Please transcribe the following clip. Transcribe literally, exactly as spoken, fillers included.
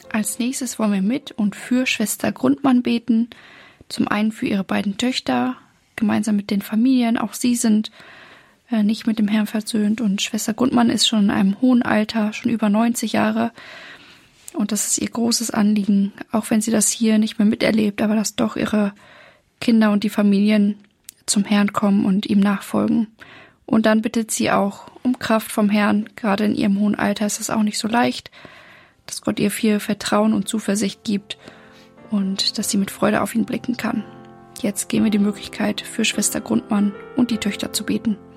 Als nächstes wollen wir mit und für Schwester Grundmann beten. Zum einen für ihre beiden Töchter, gemeinsam mit den Familien. Auch sie sind äh, nicht mit dem Herrn versöhnt und Schwester Grundmann ist schon in einem hohen Alter, schon über neunzig Jahre. Und das ist ihr großes Anliegen, auch wenn sie das hier nicht mehr miterlebt, aber dass doch ihre Kinder und die Familien zum Herrn kommen und ihm nachfolgen. Und dann bittet sie auch um Kraft vom Herrn. Gerade in ihrem hohen Alter ist es auch nicht so leicht, dass Gott ihr viel Vertrauen und Zuversicht gibt und dass sie mit Freude auf ihn blicken kann. Jetzt geben wir die Möglichkeit, für Schwester Grundmann und die Töchter zu beten.